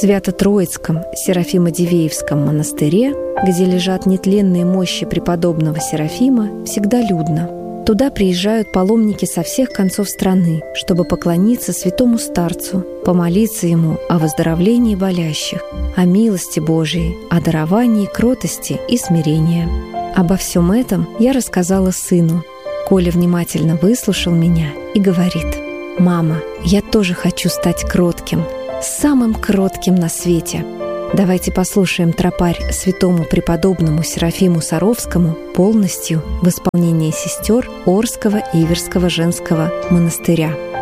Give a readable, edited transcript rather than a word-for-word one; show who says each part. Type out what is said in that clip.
Speaker 1: Свято-Троицком Серафимо-Дивеевском монастыре, где лежат нетленные мощи преподобного Серафима, всегда людно. Туда приезжают паломники со всех концов страны, чтобы поклониться святому старцу, помолиться ему о выздоровлении болящих, о милости Божией, о даровании кротости и смирения. Обо всем этом я рассказала сыну. Коля внимательно выслушал меня и говорит: «Мама, я тоже хочу стать кротким, самым кротким на свете». Давайте послушаем тропарь святому преподобному Серафиму Саровскому полностью в исполнении сестер Орского и Иверского женского монастыря.